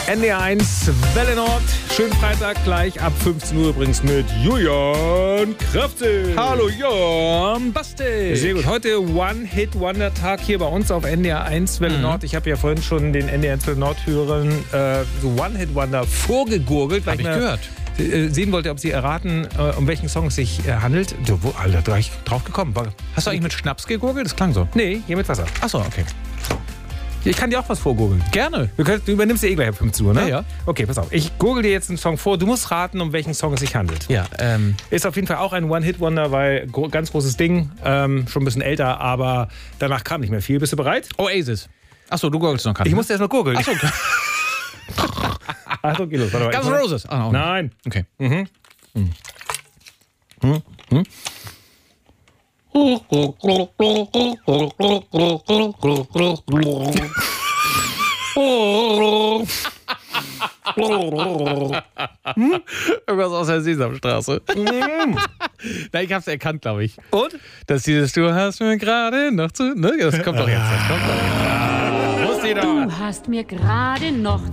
NDR 1, Welle Nord. Schönen Freitag, gleich ab 15 Uhr übrigens mit Julian Kraftzig. Hallo Jan Bastel. Sehr gut. Heute One-Hit-Wonder-Tag hier bei uns auf NDR 1, Welle Nord. Ich habe ja vorhin schon den NDR 1 Welle Nord-Hörern so One-Hit-Wonder vorgegurgelt. Hab ich gehört. Sehen wollte, ob sie erraten, um welchen Song es sich handelt. Alter, da bin ich drauf gekommen. Hast du eigentlich mit Schnaps gegurgelt? Das klang so. Nee, hier mit Wasser. Achso, okay. Ich kann dir auch was vorgurgeln. Gerne. Du übernimmst ja eh gleich ab 15 Uhr, ne? Ja. Okay, pass auf. Ich gurgel dir jetzt einen Song vor. Du musst raten, um welchen Song es sich handelt. Ja, Ist auf jeden Fall auch ein One-Hit-Wonder, weil ganz großes Ding. Schon ein bisschen älter, aber danach kam nicht mehr viel. Bist du bereit? Oasis. Achso, du gurgelst noch keinen. Ich musste erst mal gurgeln. Achso, okay. Achso, geh los. Warte mal. Guns N' Roses. Ah, Nein. Okay. Irgendwas aus der Sesamstraße. Nein, ich hab's erkannt, glaube ich. Und? Dass dieses Du hast mir gerade noch zu... Ne? Das kommt doch jetzt. Das kommt doch jetzt. Wusste jeder. Du hast mir gerade noch